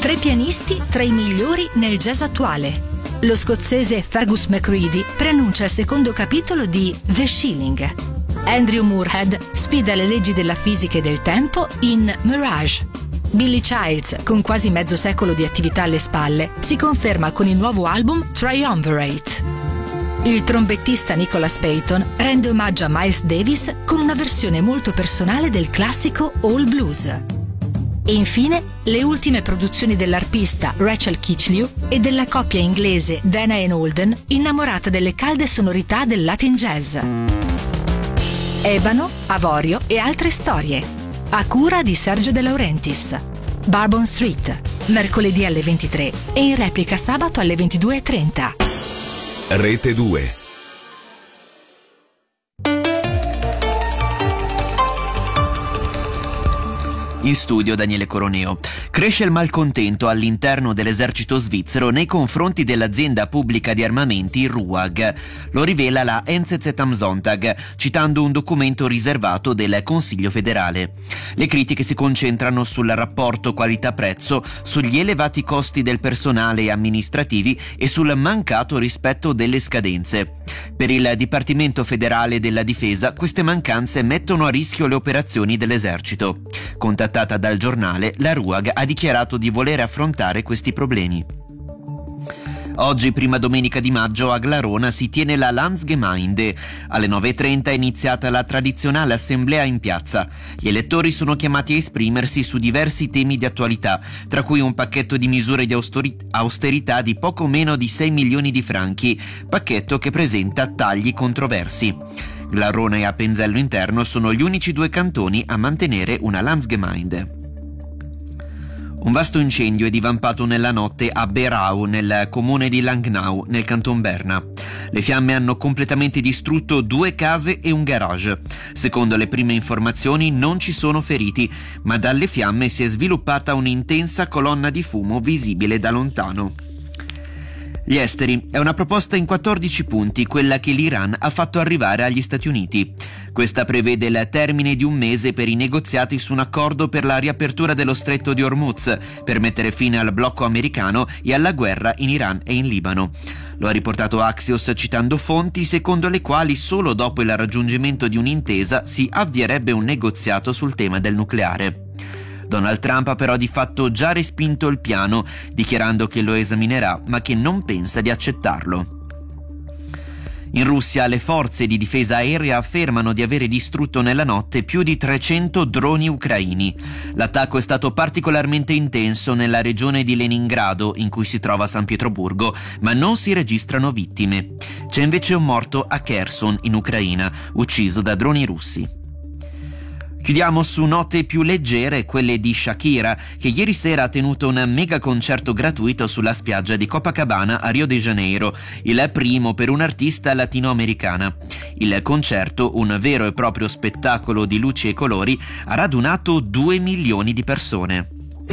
3 pianisti tra i migliori nel jazz attuale. Lo scozzese Fergus McCready preannuncia il secondo capitolo di The Shilling. Andrew Moorhead sfida le leggi della fisica e del tempo in Mirage. Billy Childs, con quasi mezzo secolo di attività alle spalle, si conferma con il nuovo album Triumvirate. Il trombettista Nicholas Payton rende omaggio a Miles Davis con una versione molto personale del classico All Blues. E infine, le ultime produzioni dell'arpista Rachel Kitchlew e della coppia inglese Dana e Holden, innamorata delle calde sonorità del Latin jazz. Ebano, Avorio e altre storie, a cura di Sergio De Laurentiis. Bourbon Street, mercoledì alle 23 e in replica sabato alle 22:30. Rete 2. In studio Daniele Coroneo. Cresce il malcontento all'interno dell'esercito svizzero nei confronti dell'azienda pubblica di armamenti RUAG. Lo rivela la NZZ am Sonntag, citando un documento riservato del Consiglio federale. Le critiche si concentrano sul rapporto qualità-prezzo, sugli elevati costi del personale e amministrativi e sul mancato rispetto delle scadenze. Per il Dipartimento federale della difesa, queste mancanze mettono a rischio le operazioni dell'esercito. Contattata dal giornale, la RUAG ha dichiarato di voler affrontare questi problemi. Oggi, prima domenica di maggio, a Glarona si tiene la Landsgemeinde. Alle 9:30 è iniziata la tradizionale assemblea in piazza. Gli elettori sono chiamati a esprimersi su diversi temi di attualità, tra cui un pacchetto di misure di austerità di poco meno di 6 milioni di franchi, pacchetto che presenta tagli controversi. Glarona e Appenzello Interno sono gli unici 2 cantoni a mantenere una Landsgemeinde. Un vasto incendio è divampato nella notte a Berau, nel comune di Langnau, nel canton Berna. Le fiamme hanno completamente distrutto 2 case e un garage. Secondo le prime informazioni non ci sono feriti, ma dalle fiamme si è sviluppata un'intensa colonna di fumo visibile da lontano. Gli esteri è una proposta in 14 punti, quella che l'Iran ha fatto arrivare agli Stati Uniti. Questa prevede il termine di 1 mese per i negoziati su un accordo per la riapertura dello stretto di Hormuz, per mettere fine al blocco americano e alla guerra in Iran e in Libano. Lo ha riportato Axios citando fonti secondo le quali solo dopo il raggiungimento di un'intesa si avvierebbe un negoziato sul tema del nucleare. Donald Trump ha però di fatto già respinto il piano, dichiarando che lo esaminerà ma che non pensa di accettarlo. In Russia le forze di difesa aerea affermano di avere distrutto nella notte più di 300 droni ucraini. L'attacco è stato particolarmente intenso nella regione di Leningrado, in cui si trova San Pietroburgo, ma non si registrano vittime. C'è invece un morto a Kherson, in Ucraina, ucciso da droni russi. Chiudiamo su note più leggere, quelle di Shakira, che ieri sera ha tenuto un mega concerto gratuito sulla spiaggia di Copacabana a Rio de Janeiro, il primo per un'artista latinoamericana. Il concerto, un vero e proprio spettacolo di luci e colori, ha radunato 2 milioni di persone.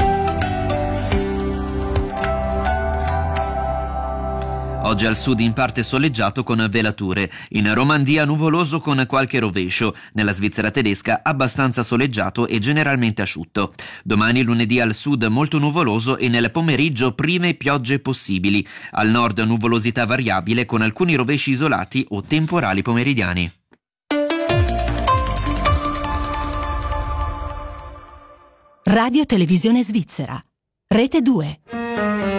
Oggi al sud in parte soleggiato con velature, in Romandia nuvoloso con qualche rovescio, nella Svizzera tedesca abbastanza soleggiato e generalmente asciutto. Domani lunedì al sud molto nuvoloso e nel pomeriggio prime piogge possibili, al nord nuvolosità variabile con alcuni rovesci isolati o temporali pomeridiani. Radio Televisione Svizzera, Rete 2.